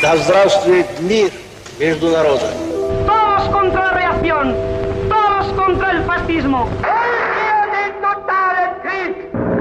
Да здравствует мир между народами. Todos contra la reacción, todos contra el fascismo.